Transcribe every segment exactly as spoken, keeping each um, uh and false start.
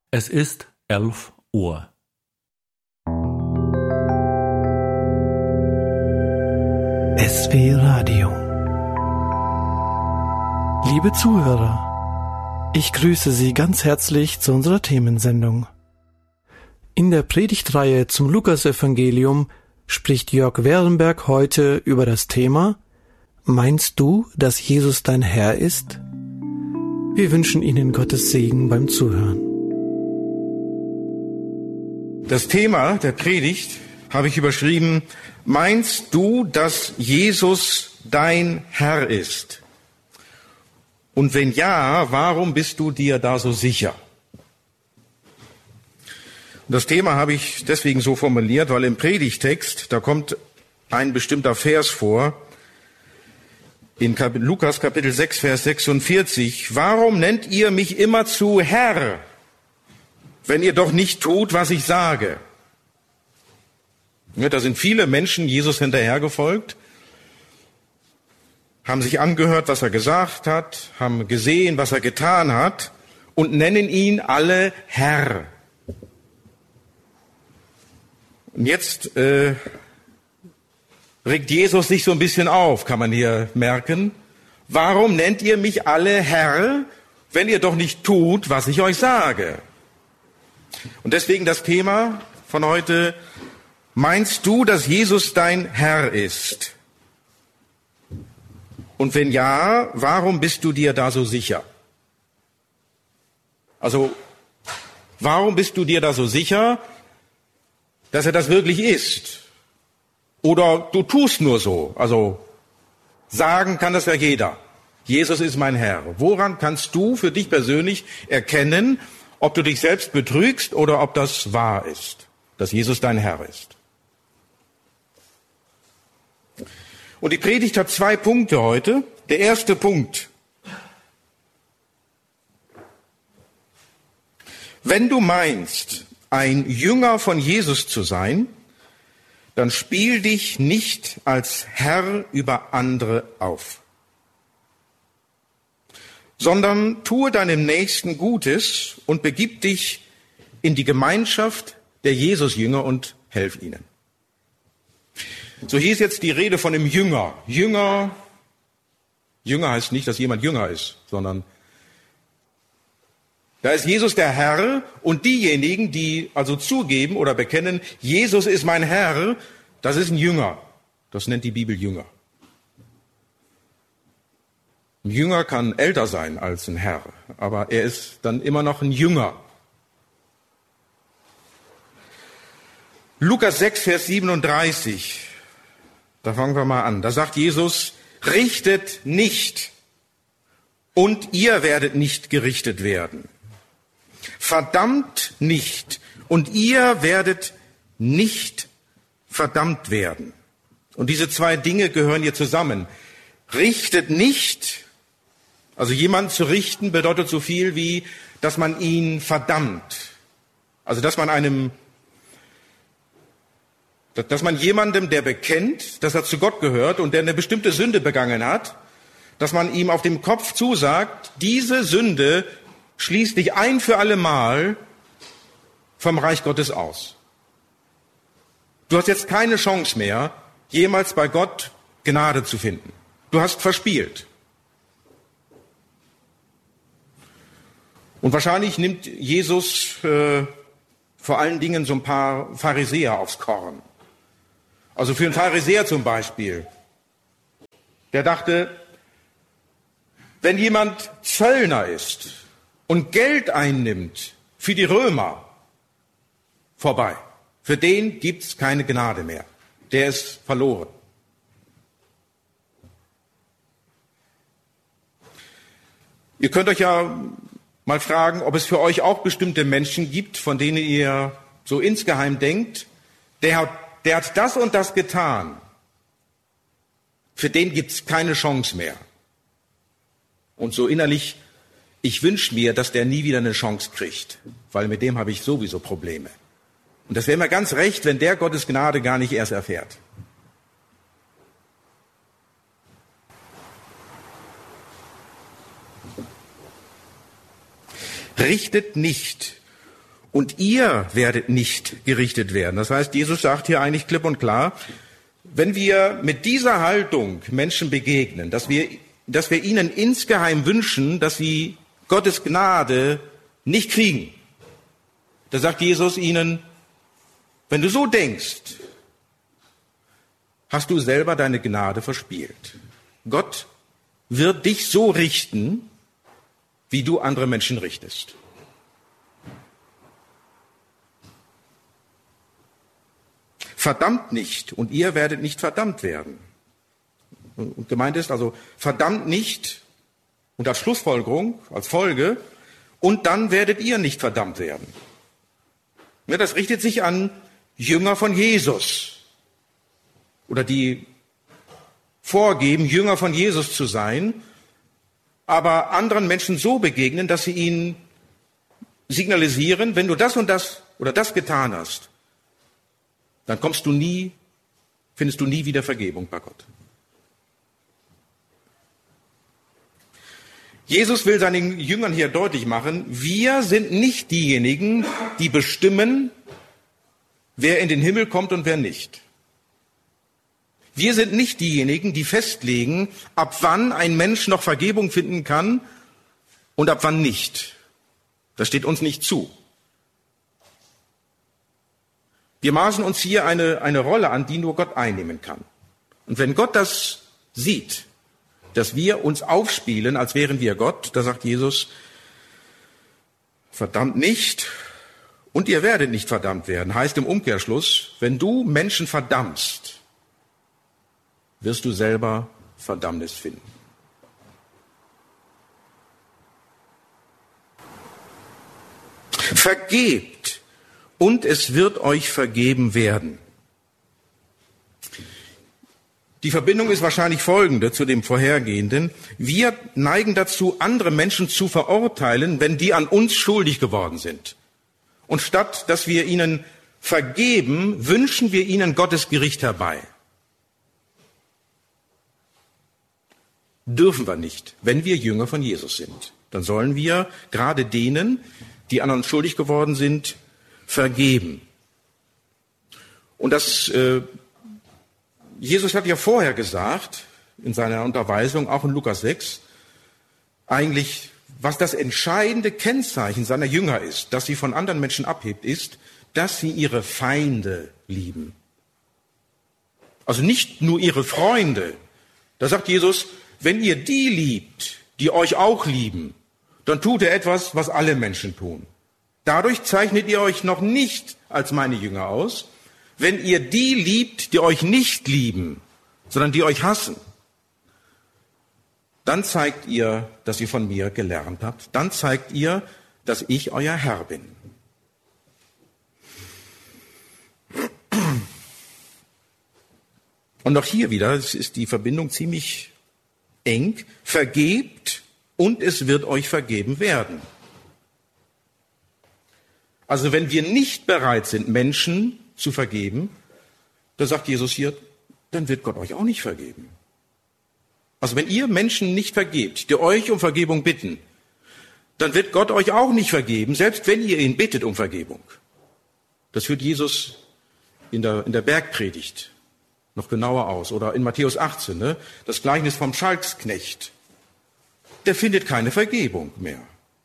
Es ist elf Uhr. S W Radio. Liebe Zuhörer, ich grüße Sie ganz herzlich zu unserer Themensendung. In der Predigtreihe zum Lukasevangelium spricht Jörg Werenberg heute über das Thema: Meinst du, dass Jesus dein Herr ist? Wir wünschen Ihnen Gottes Segen beim Zuhören. Das Thema der Predigt habe ich überschrieben: Meinst du, dass Jesus dein Herr ist? Und wenn ja, warum bist du dir da so sicher? Das Thema habe ich deswegen so formuliert, weil im Predigtext, da kommt ein bestimmter Vers vor, in Lukas Kapitel sechs, Vers sechsundvierzig. Warum nennt ihr mich immerzu Herr, wenn ihr doch nicht tut, was ich sage? Ja, da sind viele Menschen Jesus hinterhergefolgt, haben sich angehört, was er gesagt hat, haben gesehen, was er getan hat und nennen ihn alle Herr. Und jetzt äh, regt Jesus sich so ein bisschen auf, kann man hier merken. Warum nennt ihr mich alle Herr, wenn ihr doch nicht tut, was ich euch sage? Und deswegen das Thema von heute: Meinst du, dass Jesus dein Herr ist? Und wenn ja, warum bist du dir da so sicher? Also, warum bist du dir da so sicher, dass er das wirklich ist? Oder du tust nur so. Also, sagen kann das ja jeder. Jesus ist mein Herr. Woran kannst du für dich persönlich erkennen, ob du dich selbst betrügst oder ob das wahr ist, dass Jesus dein Herr ist? Und die Predigt hat zwei Punkte heute. Der erste Punkt: Wenn du meinst, ein Jünger von Jesus zu sein, dann spiel dich nicht als Herr über andere auf, sondern tue deinem Nächsten Gutes und begib dich in die Gemeinschaft der Jesus-Jünger und helf ihnen. So hieß jetzt die Rede von dem Jünger. Jünger, Jünger heißt nicht, dass jemand Jünger ist, sondern da ist Jesus der Herr, und diejenigen, die also zugeben oder bekennen, Jesus ist mein Herr, das ist ein Jünger. Das nennt die Bibel Jünger. Ein Jünger kann älter sein als ein Herr, aber er ist dann immer noch ein Jünger. Lukas sechs, Vers siebenunddreißig. Da fangen wir mal an. Da sagt Jesus: Richtet nicht, und ihr werdet nicht gerichtet werden. Verdammt nicht, und ihr werdet nicht verdammt werden. Und diese zwei Dinge gehören hier zusammen. Richtet nicht, also jemanden zu richten, bedeutet so viel wie, dass man ihn verdammt. Also dass man einem Dass man jemandem, der bekennt, dass er zu Gott gehört und der eine bestimmte Sünde begangen hat, dass man ihm auf dem Kopf zusagt: Diese Sünde schließt dich ein für alle Mal vom Reich Gottes aus. Du hast jetzt keine Chance mehr, jemals bei Gott Gnade zu finden. Du hast verspielt. Und wahrscheinlich nimmt Jesus äh, vor allen Dingen so ein paar Pharisäer aufs Korn. Also für einen Pharisäer zum Beispiel, der dachte, wenn jemand Zöllner ist und Geld einnimmt für die Römer, vorbei. Für den gibt's keine Gnade mehr. Der ist verloren. Ihr könnt euch ja mal fragen, ob es für euch auch bestimmte Menschen gibt, von denen ihr so insgeheim denkt, der hat Der hat das und das getan. Für den gibt's keine Chance mehr. Und so innerlich, ich wünsche mir, dass der nie wieder eine Chance kriegt, weil mit dem habe ich sowieso Probleme. Und das wäre mir ganz recht, wenn der Gottes Gnade gar nicht erst erfährt. Richtet nicht, und ihr werdet nicht gerichtet werden. Das heißt, Jesus sagt hier eigentlich klipp und klar, wenn wir mit dieser Haltung Menschen begegnen, dass wir, dass wir ihnen insgeheim wünschen, dass sie Gottes Gnade nicht kriegen, da sagt Jesus ihnen, wenn du so denkst, hast du selber deine Gnade verspielt. Gott wird dich so richten, wie du andere Menschen richtest. Verdammt nicht, und ihr werdet nicht verdammt werden. Und gemeint ist also, verdammt nicht, und als Schlussfolgerung, als Folge, und dann werdet ihr nicht verdammt werden. Ja, das richtet sich an Jünger von Jesus, oder die vorgeben, Jünger von Jesus zu sein, aber anderen Menschen so begegnen, dass sie ihnen signalisieren, wenn du das und das oder das getan hast, dann kommst du nie, findest du nie wieder Vergebung bei Gott. Jesus will seinen Jüngern hier deutlich machen, wir sind nicht diejenigen, die bestimmen, wer in den Himmel kommt und wer nicht. Wir sind nicht diejenigen, die festlegen, ab wann ein Mensch noch Vergebung finden kann und ab wann nicht. Das steht uns nicht zu. Wir maßen uns hier eine, eine Rolle an, die nur Gott einnehmen kann. Und wenn Gott das sieht, dass wir uns aufspielen, als wären wir Gott, da sagt Jesus, verdammt nicht und ihr werdet nicht verdammt werden. Heißt im Umkehrschluss, wenn du Menschen verdammst, wirst du selber Verdammnis finden. Vergebt, und es wird euch vergeben werden. Die Verbindung ist wahrscheinlich folgende zu dem vorhergehenden. Wir neigen dazu, andere Menschen zu verurteilen, wenn die an uns schuldig geworden sind. Und statt dass wir ihnen vergeben, wünschen wir ihnen Gottes Gericht herbei. Dürfen wir nicht, wenn wir Jünger von Jesus sind. Dann sollen wir gerade denen, die an uns schuldig geworden sind, vergeben. Und das, äh, Jesus hat ja vorher gesagt, in seiner Unterweisung, auch in Lukas sechs, eigentlich, was das entscheidende Kennzeichen seiner Jünger ist, das sie von anderen Menschen abhebt, ist, dass sie ihre Feinde lieben. Also nicht nur ihre Freunde. Da sagt Jesus, wenn ihr die liebt, die euch auch lieben, dann tut ihr etwas, was alle Menschen tun. Dadurch zeichnet ihr euch noch nicht als meine Jünger aus, wenn ihr die liebt, die euch nicht lieben, sondern die euch hassen. Dann zeigt ihr, dass ihr von mir gelernt habt. Dann zeigt ihr, dass ich euer Herr bin. Und auch hier wieder ist die Verbindung ziemlich eng. Vergebt und es wird euch vergeben werden. Also wenn wir nicht bereit sind, Menschen zu vergeben, da sagt Jesus hier, dann wird Gott euch auch nicht vergeben. Also wenn ihr Menschen nicht vergebt, die euch um Vergebung bitten, dann wird Gott euch auch nicht vergeben, selbst wenn ihr ihn bittet um Vergebung. Das führt Jesus in der, in der Bergpredigt noch genauer aus. Oder in Matthäus achtzehn, ne? Das Gleichnis vom Schalksknecht. Der findet keine Vergebung mehr.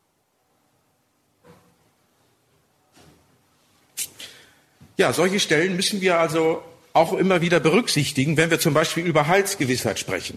Ja, solche Stellen müssen wir also auch immer wieder berücksichtigen, wenn wir zum Beispiel über Heilsgewissheit sprechen.